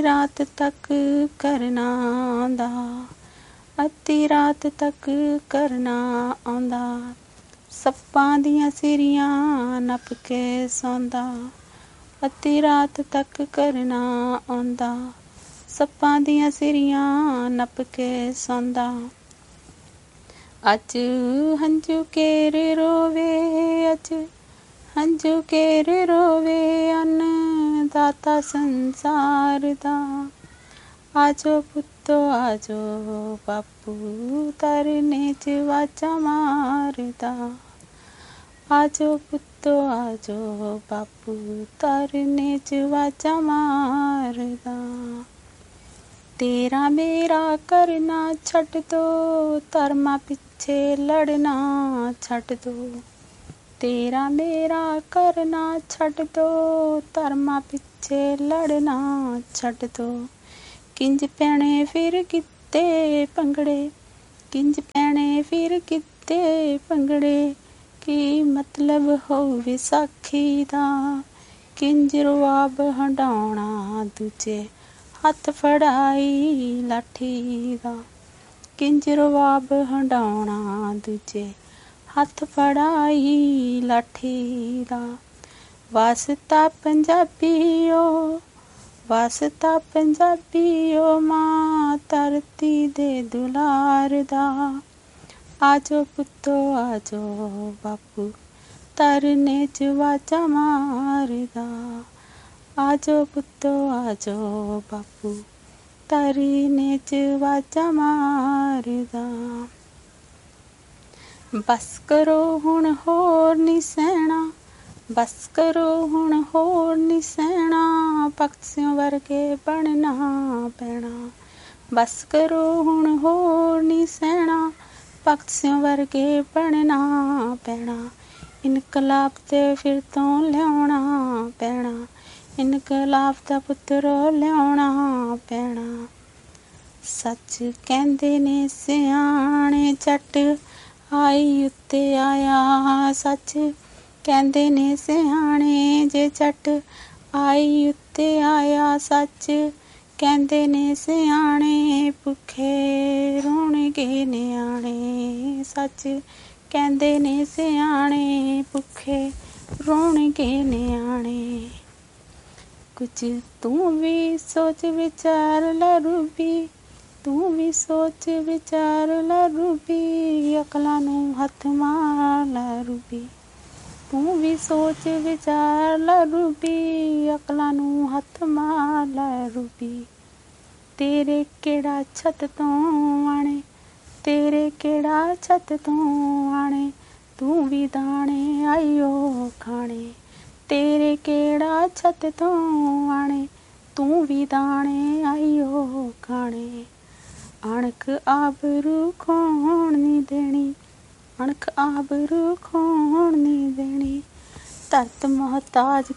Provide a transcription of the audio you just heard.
ਰਾਤ ਤੱਕ ਕਰਨਾ ਆਉਂਦਾ, ਅੱਧੀ ਰਾਤ ਤੱਕ ਕਰਨਾ ਆਉਂਦਾ, ਸੱਪਾਂ ਦੀਆਂ ਸਿਰੀਆਂ ਨੱਪ ਕੇ ਸੌਂਦਾ, ਅੱਧੀ ਰਾਤ ਤੱਕ ਕਰਨਾ ਆਉਂਦਾ, ਸੱਪਾਂ ਦੀਆਂ ਸਿਰੀਆਂ ਨੱਪ ਕੇ ਸੌਂਦਾ। ਅੱਜ ਹੰਝੂ ਕੇਰ ਰੋਵੇ, ਅੱਜ ਹੰਝੂ ਕੇਰ ਰੋਵੇ, ਅੰਨਦਾਤਾ ਸੰਸਾਰ ਦਾ। ਆਜੋ ਪੁੱਤੋ ਆਜੋ, ਬਾਪੂ ਧਰਨੇ 'ਚ ਵਾਜਾਂ ਮਾਰਦਾ। ਆਜੋ ਪੁੱਤੋ ਆਜੋ, ਬਾਪੂ ਧਰਨੇ 'ਚ ਵਾਜਾਂ ਮਾਰਦਾ। ਤੇਰਾ ਮੇਰਾ ਕਰਨਾ ਛੱਡ ਦੋ, ਧਰਮਾਂ ਪਿੱਛੇ ਲੜਨਾ ਛੱਡ ਦੋ। ਤੇਰਾ ਮੇਰਾ ਕਰਨਾ ਛੱਡ ਦੋ, ਧਰਮਾਂ ਪਿੱਛੇ ਲੜਨਾ ਛੱਡ ਦੋ। ਕਿੰਜ ਪੈਣੇ ਫਿਰ ਗਿੱਧੇ ਭੰਗੜੇ, ਕਿੰਜ ਪੈਣੇ ਫਿਰ ਗਿੱਧੇ ਭੰਗੜੇ, ਕੀ ਮਤਲਬ ਹੋਊ ਵਿਸਾਖੀ ਦਾ। ਕਿੰਜ ਰਵਾਬ ਹੰਢਾਉਣਾ ਦੂਜੇ ਹੱਥ ਫੜਾਈ ਲਾਠੀ ਦਾ। ਕਿੰਜ ਰਵਾਬ ਹੰਢਾਉਣਾ ਦੂਜੇ ਹੱਥ ਫੜਾਈ ਲਾਠੀ ਦਾ। ਵਾਸਤਾ ਪੰਜਾਬੀਓ, ਵਾਸਤਾ ਪੰਜਾਬੀਓ, ਮਾਂ ਧਰਤੀ ਦੇ ਦੁਲਾਰ ਦਾ। ਆਜੋ ਪੁੱਤੋ ਆਜੋ, ਬਾਪੂ ਧਰਨੇ 'ਚ ਵਾਜਾਂ ਮਾਰਦਾ। ਆਜੋ ਪੁੱਤੋ ਆਜੋ, ਬਾਪੂ ਧਰਨੇ 'ਚ ਵਾਜਾਂ ਮਾਰਦਾ। ਬਸ ਕਰੋ ਹੁਣ ਹੋਰ ਨੀ ਸਹਿਣਾ, ਬਸ ਕਰੋ ਹੁਣ ਹੋਰ ਨੀ ਸਹਿਣਾ, ਭਗਤ ਸਿੰਘ ਵਰਗੇ ਬਣਨਾ ਪੈਣਾ। ਬਸ ਕਰੋ ਹੁਣ ਹੋਰ ਨੀ ਸਹਿਣਾ, ਭਗਤ ਸਿੰਘ ਵਰਗੇ ਬਣਨਾ ਪੈਣਾ। ਇਨਕਲਾਬ ਤੇ ਫਿਰ ਤੋਂ ਲਿਆਉਣਾ ਪੈਣਾ, ਇਨਕਲਾਬ ਦਾ ਪੁੱਤਰ ਲਿਆਉਣਾ ਪੈਣਾ। ਸੱਚ ਕਹਿੰਦੇ ਨੇ ਸਿਆਣੇ, ਜੱਟ ਆਈ ਉੱਤੇ ਆਇਆ। ਸੱਚ ਕਹਿੰਦੇ ਨੇ ਸਿਆਣੇ, ਜੇ ਜੱਟ ਆਈ ਉੱਤੇ ਆਇਆ। ਸੱਚ ਕਹਿੰਦੇ ਨੇ ਸਿਆਣੇ, ਭੁੱਖੇ ਰੋਣਗੇ ਨਿਆਣੇ। ਸੱਚ ਕਹਿੰਦੇ ਨੇ ਸਿਆਣੇ, ਭੁੱਖੇ ਰੋਣਗੇ ਨਿਆਣੇ। ਕੁਝ ਤੂੰ ਵੀ ਸੋਚ ਵਿਚਾਰ ਲੈ ਰੂਬੀ, ਤੂੰ ਵੀ ਸੋਚ ਵਿਚਾਰ ਲੈ ਰੂਬੀ, ਅਕਲਾਂ ਨੂੰ ਹੱਥ ਮਾਰ ਲੈ ਰੂਬੀ। ਤੂੰ ਵੀ ਸੋਚ ਵਿਚਾਰ ਲੈ ਰੂਬੀ, ਅਕਲਾਂ ਨੂੰ ਹੱਥ ਮਾਰ ਲੈ ਰੂਬੀ। ਤੇਰੇ ਕਿਹੜਾ ਛੱਤ ਤੋਂ ਆਣੇ, ਤੇਰੇ ਕਿਹੜਾ ਛੱਤ ਤੋਂ ਆਣੇ, ਤੂੰ ਵੀ ਦਾਣੇ ਆਈਓ ਖਾਣੇ। ਤੇਰੇ ਕਿਹੜਾ ਛੱਤ ਤੋਂ ਆਣੇ, ਤੂੰ ਵੀ ਦਾਣੇ ਆਈਓ ਖਾਣੇ। ਅਣਖ ਆਬਰੂ ਖੋਣ ਨੀ ਦੇਣੀ, ਅਣਖ ਆਬਰੂ ਖੋਣ ਨੀ ਦੇਣੀ, ਧਰਤ ਮੁਹਤਾਜ